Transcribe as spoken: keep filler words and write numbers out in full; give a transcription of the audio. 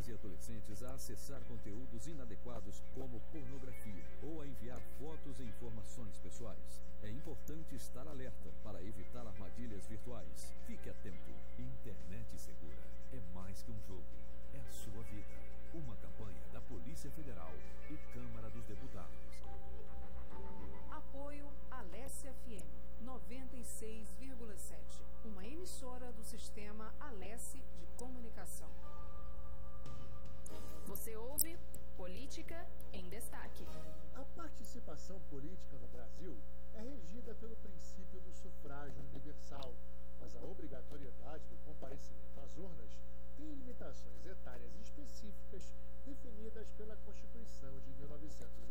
crianças e adolescentes a acessar conteúdos inadequados como pornografia ou a enviar fotos e informações pessoais. É importante estar alerta para evitar armadilhas virtuais. Fique atento. Internet segura é mais que um jogo. É a sua vida. Uma campanha da Polícia Federal e Câmara dos Deputados. Apoio Alesse F M noventa e seis vírgula sete, uma emissora do sistema Alesse de comunicação. Você ouve Política em Destaque. A participação política no Brasil é regida pelo princípio do sufrágio universal, mas a obrigatoriedade do comparecimento às urnas tem limitações etárias